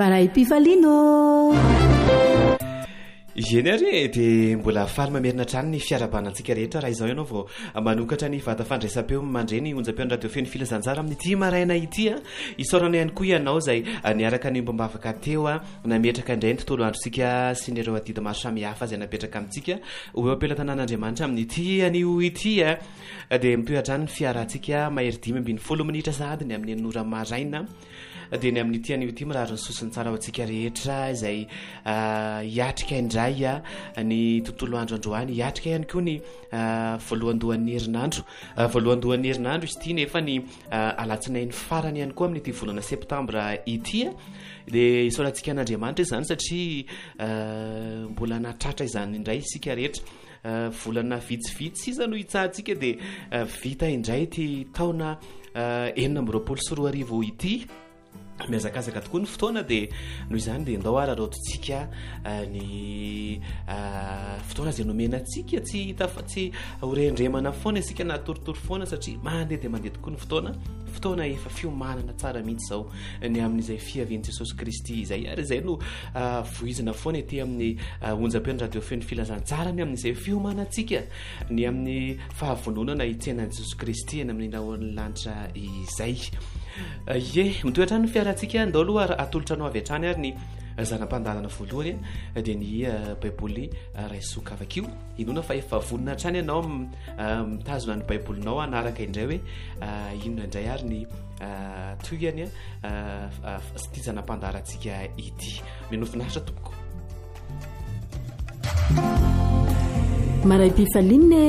Maray Pifalino. Eny ary dia mbola faly mamerina trano ny fiarabanantsika rehetra raha izao ianao vao manokatra ny vata fandraisam-peo mandreny onjam-peon'ny radio feno filazanjara amin'ny ity maraina ity a isaorana ihany koa ianao izay niaraka ny mbambavaka teo a nametraka indray ny tontolo androntsika sy nyreo adidy maro samihafa izay napetraka amintsika ho eo ampelantanàn'Andriamanitra amin'ity anio ity a dia mitoehatrany ny fiarantsika mahery 5:10 minitra sadiny amin'ny nora maraina dia ny amin'ity anio ity mirary ny sosiny tsara ho antsika rehetra izay hiatrika indray ny tontolo andro androany hiatrika ihany koa ny voalohandohan'ny herinandro voalohandohan'ny herinandro izy ity nefa ny alatsinainy farany ihany koa amin'ity volana septambra ity dia isaorantsika an'Andriamanitra izany satria mbola natratra izany indray isika rehetra volana vitsivitsy iza no hitsahantsika dia vita indray ty taona 2024 ity miazakazaka tokoa ny fotoana dia noho izany dia ndao ararotontsika ny fotoana izay nomenantsika tsy horendremana foana isika na toritory foana satria mandeha dia mandeha tokoa ny fotoana efa fiomanana tsara mihitsy izao ny amin'izay fiavian'i Jesosy Kristy izay ary izay no voizina foana ety amin'ny onjam-peon'ny radio feno filazantsara ny amin'izay fiomanantsika ny amin'ny fahavononana hitsenan'i Jesosy Kristy eny amin'ny nahoan'ny lanitra izay mitoetra ny fiarantsika ndao aloha atolotra anao avy hatrany ary ny zanam-pandalana voalohany dia ny baiboly raisoka avakio inona fa efa vonina hatrany ianao mitazona ny baibolinao anaraka indray hoe inona indray ary ny toyany sy ty zanam-pandarantsika ity minofinaritra tompoko Maray Pifaline